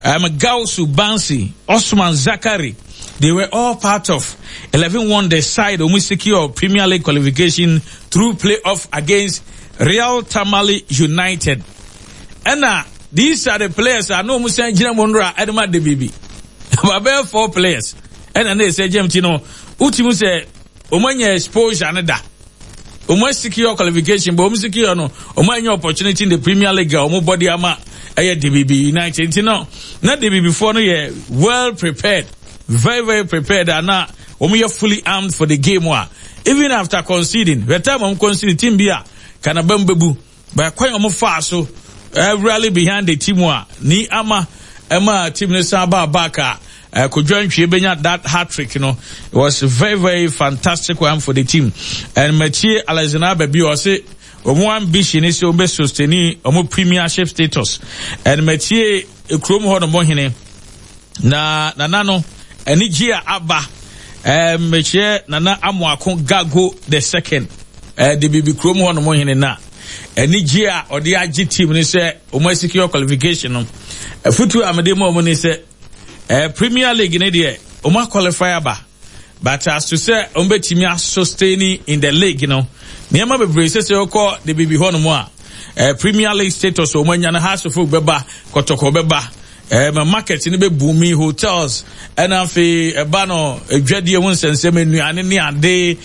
Gausu Bansi, Osman Zakari. They were all part of 11 Wonders side who secure Premier League qualification through playoff against Real Tamale United. And these are the players I know Musa Jinamondra Edma de Bibi. About 4 players. And they say Jemtino, Utimu say Omanya exposure another. Omo secure qualification, but secure no. Omanya opportunity in the Premier League, Omo body ama DBB United. You know, not DBB before no ye well prepared. Very, very prepared and now we are fully armed for the game. Even after conceding, the time I'm conceding team bia kana bambebu by quite almost fast so rally behind the team ni ama team ne saba baka could join Chibenya that hat trick, you know. It was a very, very fantastic one for the team. And Mathieu Alexander Baby was say omo ambition is to be sustaining omo premiership status. And Mathieu Krom ho no mohene na nano Nigeria Abba, Meche Nana Amwako Gago the second, the Bibi Chromo on Mohine na, Nigeria or the IG team, they say, Omo secure qualification. Futu Amademo Moni say, Premier League in India, Oma qualifier ba, but as to say, Ombe Timia sustaining in the league, you know, Niama Bebre say, Oko, the Bibi Honomoa, Premier League status, Omanyana has to full beba, Kotoko beba. Market in be booming hotels and afi ebano edwade won sensem enuane ne ade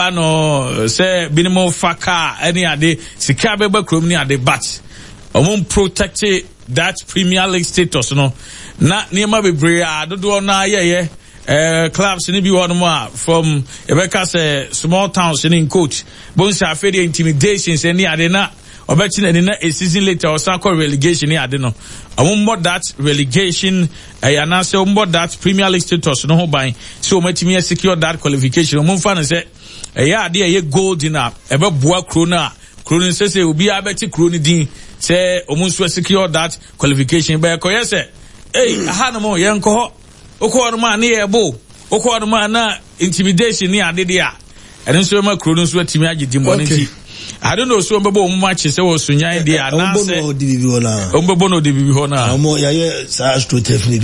ebano say minimum faka any ade sika beba krom ne ade but omon protect that Premier League status no na niema bebre adodo na ye clubs ni bi won mo from ebeka say small towns in coach bonsa afedi intimidations any ade na obetting in a season later or some relegation here, I don't know. I won't more that relegation, and I say more that Premier League status, no buying. So much me secure that qualification. I'm fan say, yeah, dear, gold in up, ever boa krona. Krona says, will be a better kroni din, say, almost secure that qualification. But I say, hey, I had more young cohort, Okorma near a bow, Okorma na intimidation near Didia. And then so my kronos were to me, Dimonity. I don't know so much is so sunya the announce Ombono DBB Hona. Omo ya sa to definitely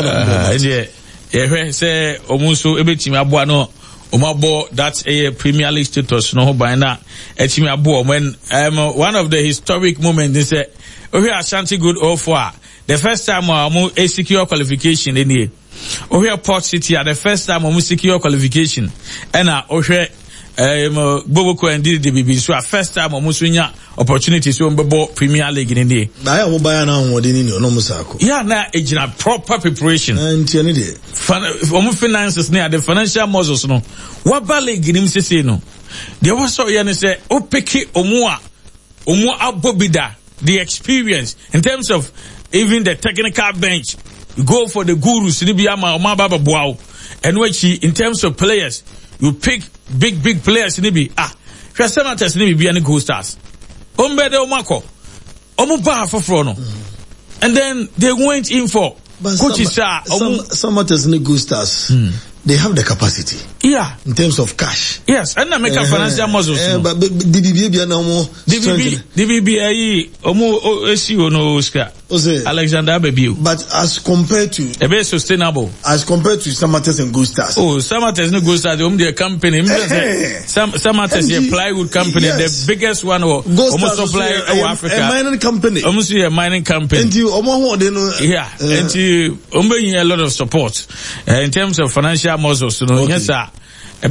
do say omuso ebetim aboa no omabo that a Premier League status no by na etimi aboa when one of the historic moments is we Ashanti Good offer the first time omo secure qualification in here. We Port City at the first time omo secure qualification and ohwe Boboko and did the BB so first time Musunya opportunity so Bobo Premier League in India. I will buy now what in your Nomusako. Yeah, now it's a proper preparation. And finances near the financial muscles no. What league in him say no? There was so yana say Opeki Omua Abobida, the experience in terms of even the technical bench. You go for the gurus Nibiama Omababa Boao and which in terms of players you pick big players in be Samatas ni be any Gold Stars. Ombede Omako. Omuba for Frono. And then they went in for coaches Samatas ni Gold Stars. They have the capacity. Yeah. In terms of cash. Yes, and I make a financial muscles. But DBB no more. DBB Omo SEO no Oscar. Alexander Baby. But as compared to a very sustainable. As compared to Samatas and Gold Stars. Oh, Samatas no Gold Stars, their company. Samatas a plywood company, the biggest one or almost supply Africa. A mining company. Almost a mining company. And you yeah, and you a lot of support in terms of financial muscles, you know. Yes, sir. And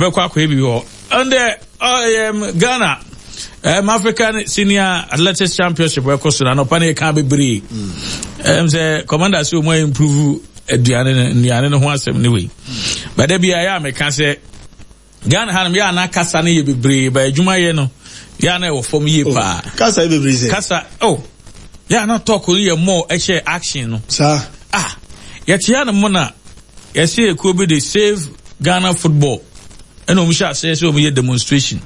Ghana, African Senior Athletics Championship, where Costa and Opani can be brave. The commander so more improve the once anyway. But there be I can say Ghana had na Kasa ni be brave by Juma Yeno. Yana or for me pa. Kasa be brave. Kasa oh. Yeah, not talk more actually action. Sir. Yet Yana Mona. Yes, here could be the save Ghana football. And Omisha says so we demonstration.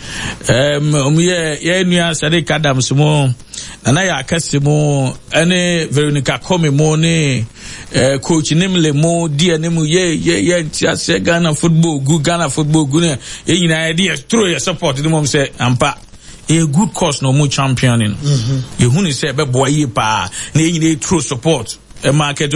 Sadiq Adams mo Nanaya Kasimo any Veronica Come mo ne coach Nimle mo dear Nemu ye just say Ghana football good idea throw your support the mom say ampa a good cause no more championing. You who say be boy pa ne true support a market